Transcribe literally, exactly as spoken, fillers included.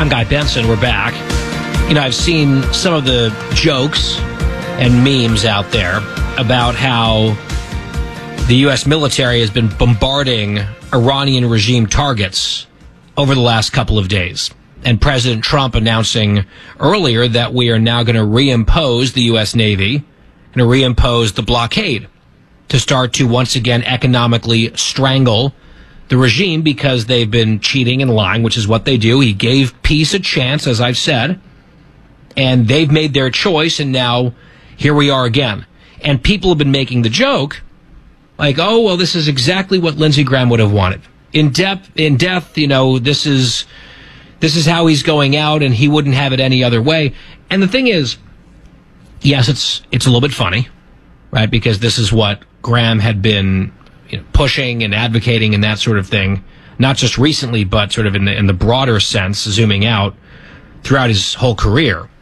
I'm Guy Benson. We're back. You know, I've seen some of the jokes and memes out there about how the U S military has been bombarding Iranian regime targets over the last couple of days. And President Trump announcing earlier that we are now going to reimpose the U S Navy, going to reimpose the blockade to start to once again economically strangle the regime because they've been cheating and lying, which is what they do. He gave peace a chance, as I've said, and they've made their choice, and now here we are again. And people have been making the joke, like, oh, well, this is exactly what Lindsey Graham would have wanted. In depth, in death, you know, this is this is how he's going out, and he wouldn't have it any other way. And the thing is, yes, it's it's a little bit funny, right? Because this is what Graham had been, you know, pushing and advocating and that sort of thing, not just recently, but sort of in the in the broader sense, zooming out throughout his whole career.